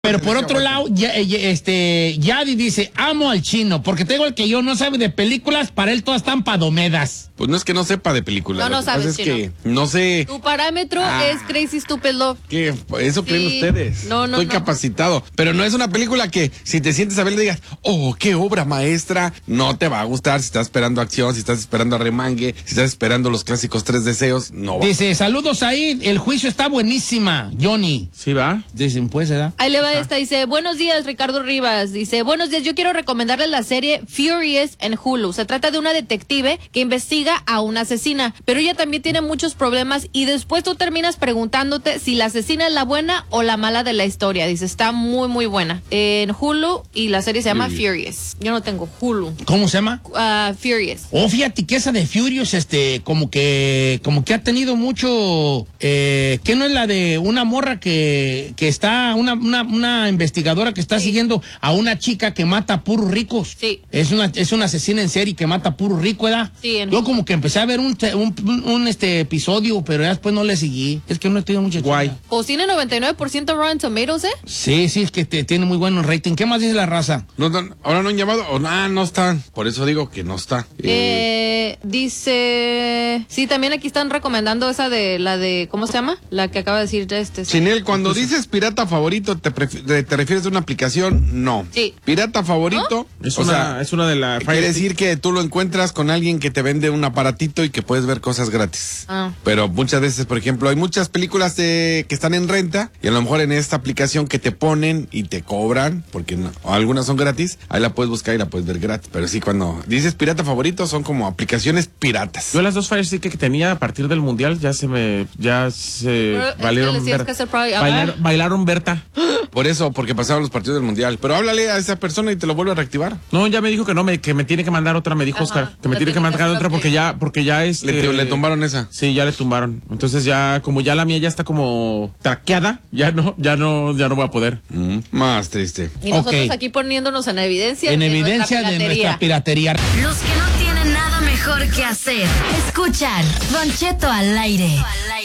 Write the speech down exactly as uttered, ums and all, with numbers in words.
Pero por otro lado, ya, este, Yadi dice, amo al chino, porque tengo el que yo no sabe de películas, para él todas están padomedas. Pues no es que no sepa de películas. No, no sabes, es chino. que no sé. Tu parámetro Ah. es Crazy Stupid Love. ¿Qué? Eso creen Sí. ustedes. No, no, Estoy no. capacitado. Pero no es una película que si te sientes a ver le digas, oh, qué obra maestra. No te va a gustar si estás esperando acción, si estás esperando arremangue, si estás esperando los clásicos tres deseos. No va. Dice, saludos ahí, el juicio está buenísima, Johnny. ¿Sí va? Dicen, pues, ¿verdad? Ahí le va esta, dice, buenos días, Ricardo Rivas. Dice, buenos días, yo quiero recomendarles la serie Furious en Hulu. Se trata de una detective que investiga a una asesina, pero ella también tiene muchos problemas y después tú terminas preguntándote si la asesina es la buena o la mala de la historia. Dice, está muy, muy buena. En Hulu y la serie se llama Furious. Yo no tengo Hulu. ¿Cómo se llama? Uh, Furious. Oh, fíjate que esa de Furious, este, como que, como que ha tenido mucho, eh, ¿qué no es la de una morra que, que está, una, una, una investigadora que está Sí. siguiendo a una chica que mata a puros ricos? Sí. Es una, es una asesina en serie que mata a puros ricos, ¿verdad? Sí, en- Yo como que empecé a ver un, te- un, un, un, este episodio, pero ya después no le seguí. Es que no he tenido mucha Guay. chamba. Pues tiene noventa y nueve por ciento Rotten Tomatoes, ¿eh? Sí, sí, es que te, tiene muy buen rating. ¿Qué más dice la raza? No, no, ahora no han llamado. O, ah, no están. Por eso digo que no está. Eh, Eh, dice, sí, también aquí están recomendando esa de la de, ¿cómo se llama? La que acaba de decir este. Chinel, cuando dices pirata favorito, ¿te, pref- te, te refieres a una aplicación? No. Sí. Pirata favorito, Es o una, sea, es una de la quiere decir que tú lo encuentras con alguien que te vende un aparatito y que puedes ver cosas gratis. Ah. Pero muchas veces, por ejemplo, hay muchas películas de- que están en renta y a lo mejor en esta aplicación que te ponen y te cobran, porque no- o algunas son gratis, ahí la puedes buscar y la puedes ver gratis. Pero sí, cuando dices pirata favorito, son como aplicaciones piratas. Yo las dos Fire Stick que tenía a partir del mundial ya se me, ya se Pero es que valieron les tienes ver- que hacer prueba- a bailar- ver. bailaron Berta. Por eso, porque pasaron los partidos del mundial. Pero háblale a esa persona y te lo vuelve a reactivar. No, ya me dijo que no, me, que me tiene que mandar otra, me dijo Ajá, Oscar, que me le tiene que tiene que mandar hacer otra porque update. ya, porque ya es. Le, le tumbaron esa. Sí, ya le tumbaron. Entonces ya, como ya la mía ya está como traqueada, ya no, ya no, ya no voy a poder. Mm, más triste. Y nosotros Ok. aquí poniéndonos en evidencia. En de evidencia nuestra de nuestra piratería. piratería. Los que no tienen nada mejor que hacer. Escuchar Don Cheto al aire.